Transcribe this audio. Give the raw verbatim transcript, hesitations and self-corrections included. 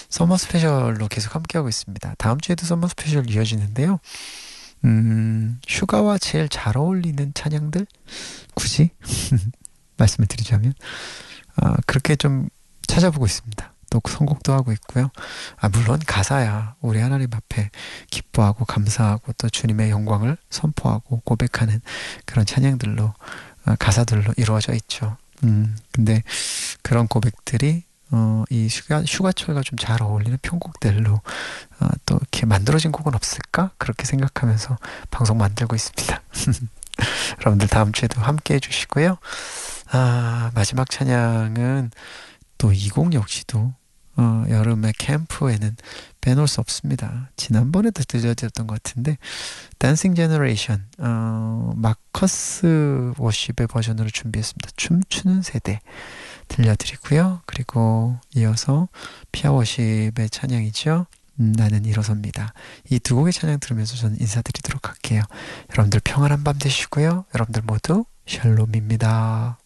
서머 스페셜로 계속 함께하고 있습니다. 다음 주에도 서머 스페셜 이어지는데요. 음, 휴가와 제일 잘 어울리는 찬양들? 굳이 말씀을 드리자면, 아, 그렇게 좀 찾아보고 있습니다. 또 선곡도 하고 있고요. 아, 물론 가사야. 우리 하나님 앞에 기뻐하고 감사하고 또 주님의 영광을 선포하고 고백하는 그런 찬양들로, 아, 가사들로 이루어져 있죠. 음, 근데 그런 고백들이 어, 이 휴가, 휴가철과 좀 잘 어울리는 편곡들로 어, 또 이렇게 만들어진 곡은 없을까? 그렇게 생각하면서 방송 만들고 있습니다. 여러분들 다음 주에도 함께 해주시고요. 아, 마지막 찬양은 또 이 곡 역시도 어, 여름의 캠프에는 빼놓을 수 없습니다. 지난번에도 들려드렸던 것 같은데 댄싱 제너레이션 어, 마커스 워십의 버전으로 준비했습니다. 춤추는 세대 들려드리고요. 그리고 이어서 피아 워십의 찬양이죠. 음, 나는 일어섭니다. 이 두 곡의 찬양 들으면서 저는 인사드리도록 할게요. 여러분들 평안한 밤 되시고요. 여러분들 모두 샬롬입니다.